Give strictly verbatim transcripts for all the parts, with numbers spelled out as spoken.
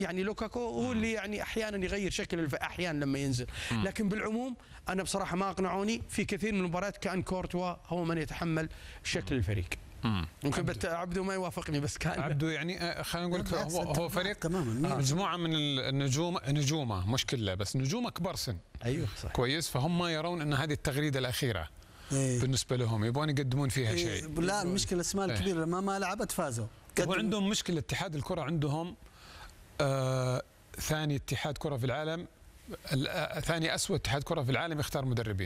يعني لوكاكو هو اللي يعني احيانا يغير شكل الف... احيانا لما ينزل، لكن بالعموم انا بصراحه ما اقنعوني في كثير من المباريات. كان كورتوا هو من يتحمل شكل الفريق. ممكن بت... عبدو ما يوافقني، بس كان عبدو يعني خلينا نقول لك هو, هو فريق تماما مجموعه من النجوم، نجومه مش كلها بس نجومه كبار سن. ايوه صح. كويس، فهم يرون ان هذه التغريده الاخيره إيه. بالنسبه لهم يبغون يقدمون فيها إيه. شيء. لا المشكله الاسماء إيه. الكبيره لما ما لعبت فازوا. وعندهم مشكله اتحاد الكره، عندهم آه ثاني اتحاد كره في العالم، ثاني اسوء اتحاد كره في العالم يختار مدربين.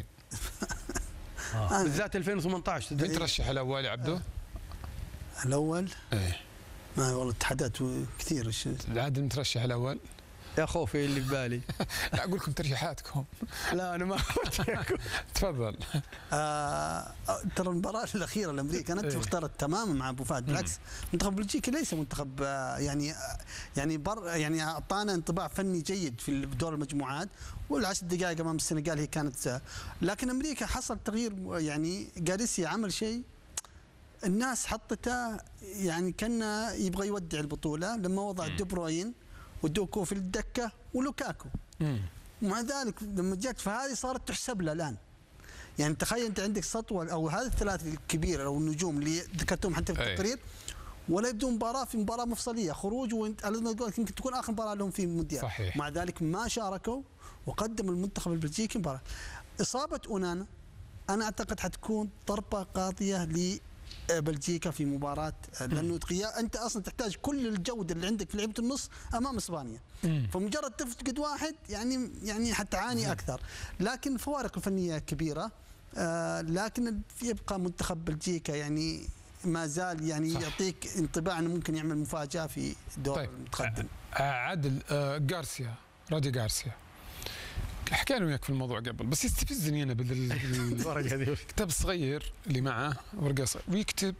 آه. بالذات ألفين وثمانية عشر. مين ترشح الاول يا عبدو؟ الاول؟ ايه ما والله اتحادات كثير. عادل مترشح الاول؟ يا خوفي اللي ببالي. لا اقول لكم ترشيحاتكم. لا انا ما قلت. تفضل. آه ترى المباراه الاخيره الامريكا كانت ايه. اختارت تماما مع ابو فهد، بالعكس منتخب بلجيكا ليس منتخب آه يعني آه يعني بر يعني اعطانا انطباع فني جيد في دور المجموعات، والعشر دقائق امام السنغال هي كانت آه لكن امريكا حصل تغيير. يعني جاريسيا عمل شيء الناس حطته يعني كان يبغى يودع البطوله لما وضع دي بروين ودوكو في الدكه ولوكاكو. ومع ذلك لما جت فهذه صارت تحسب له الان. يعني تخيل انت عندك سطوه او هذه الثلاث الكبيره او النجوم اللي ذكرتهم حتى في التقرير، ولا يبدون مباراه في مباراه مفصليه خروج، وانت يمكن تكون اخر مباراه لهم في المونديال. صحيح. مع ذلك ما شاركوا وقدموا المنتخب البلجيكي مباراه. اصابه اونانا انا اعتقد حتكون ضربه قاضيه لبلجيكا في مباراه، لانه انت اصلا تحتاج كل الجوده اللي عندك في لعبه النص امام اسبانيا. فمجرد تفقد واحد يعني يعني حتعاني اكثر. لكن فوارق الفنيه كبيره. آه لكن يبقى منتخب بلجيكا يعني ما زال يعني صح. يعطيك انطباع انه ممكن يعمل مفاجاه في دور طيب. المتقدم. عادل آه جارسيا، رودي جارسيا، حكينا وياك في الموضوع قبل بس يستفزني انا بالورقه هذه كتاب صغير اللي معه ورقه صغير ويكتب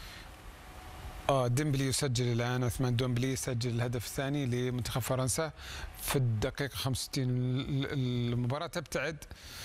اه ديمبلي يسجل الان، عثمان ديمبلي يسجل الهدف الثاني لمنتخب فرنسا في الدقيقه خمسة وستين. المباراه تبتعد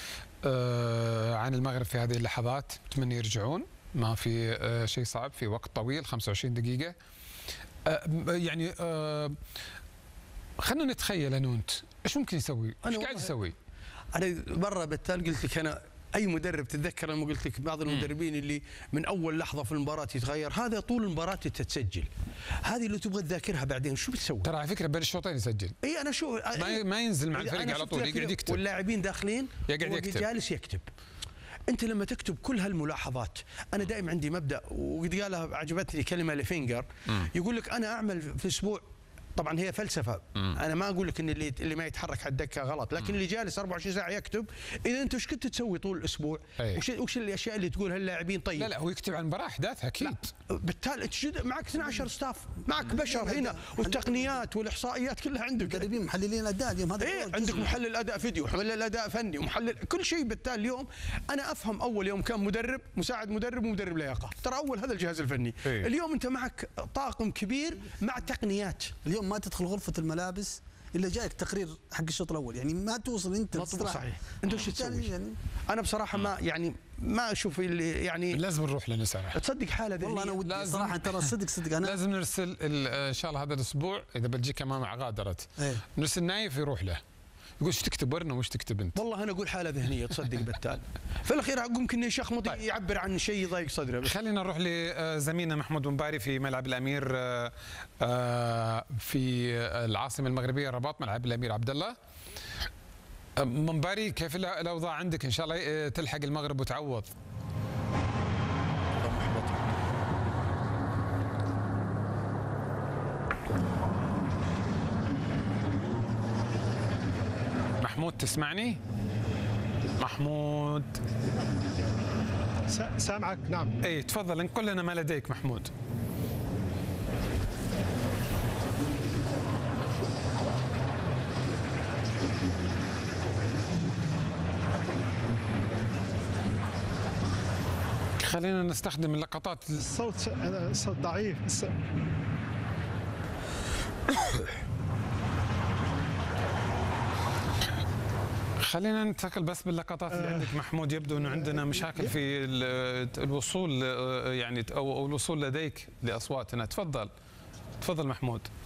آه عن المغرب في هذه اللحظات، اتمنى يرجعون، ما في آه شيء صعب في وقت طويل خمسة وعشرين دقيقه. آه يعني آه خلينا نتخيل انونت ايش ممكن يسوي؟ ايش قاعد يسوي؟ انا مره بالتالي قلت لك انا اي مدرب تتذكر لما قلت لك بعض المدربين اللي من اول لحظه في المباراه يتغير، هذا طول المباراه تتسجل، هذه اللي تبغى تذاكرها بعدين شو بتسوي؟ ترى على فكره بين الشوطين يسجل. اي انا شو ما, ما ينزل مع الفريق على طول، يقعد يكتب واللاعبين داخلين يقعد يكتب جالس يكتب. انت لما تكتب كل هالملاحظات، انا دائما عندي مبدا وقد قالها عجبتني كلمه لفينجر، يقول لك انا اعمل في اسبوع، طبعا هي فلسفه، مم. انا ما اقول لك ان اللي اللي ما يتحرك على الدكه غلط، لكن مم. اللي جالس أربعة وعشرين ساعه يكتب، اذا انت ايش كنت تسوي طول الاسبوع؟ وش وش الاشياء اللي تقول هاللاعبين؟ طيب لا لا هو يكتب عن المباراه احداثها اكيد. بالتالي تجد معك اثني عشر ستاف، معك بشر هنا، والتقنيات والاحصائيات كلها عندك. مدربين محللين اداء اليوم هذا إيه عندك محلل اداء فيديو، محلل اداء فني، ومحلل كل شيء. بالتالي اليوم انا افهم اول يوم كان مدرب، مساعد مدرب، ومدرب لياقه، ترى اول هذا الجهاز الفني. إيه؟ اليوم انت معك طاقم كبير مع تقنيات. اليوم ما تدخل غرفه الملابس الا جايك تقرير حق الشوط الاول، يعني ما توصل انت صحيح. انت وش تسوي؟ يعني انا بصراحه ما يعني ما اشوف اللي يعني لازم نروح لنسأله. تصدق حاله ذهنيه والله انا ودي صراحه ترى صدق صدق انا لازم نرسل ان شاء الله هذا الاسبوع اذا بلجيكا ما غادرت. ايه؟ نرسل نايف يروح له يقول ايش تكتب ورنا وش تكتب انت؟ والله انا اقول حاله ذهنيه تصدق بالتالي. في الاخير ممكن يشخمط طيب. يعبر عن شيء يضايق صدره. خلينا نروح لزميلنا محمود بنباري في ملعب الامير في العاصمه المغربيه الرباط، ملعب الامير عبد الله. بنباري كيف الاوضاع عندك؟ ان شاء الله تلحق المغرب وتعوض. محمود تسمعني؟ محمود سامعك نعم. اي تفضل انقل لنا ما لديك محمود. خلينا نستخدم اللقطات. الصوت الصوت ضعيف. خلينا ننتقل بس باللقطات اللي عندك محمود. يبدو انه عندنا مشاكل في الوصول يعني او الوصول لديك لاصواتنا. تفضل تفضل محمود.